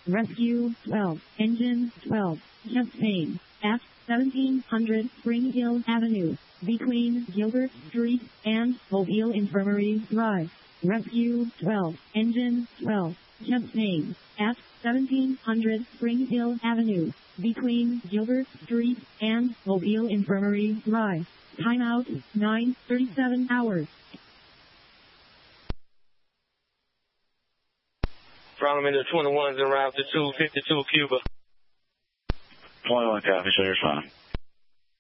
Rescue 12, Engine 12, chest pain, at 1700 Spring Hill Avenue, between Gilbert Street and Mobile Infirmary Drive. Rescue 12, Engine 12, chest pain, at 1700 Spring Hill Avenue, between Gilbert Street and Mobile Infirmary Drive. Timeout, 9:37 hours. Problem in the 21s en route to 252 Cuba. 21 copy, sir, you're fine.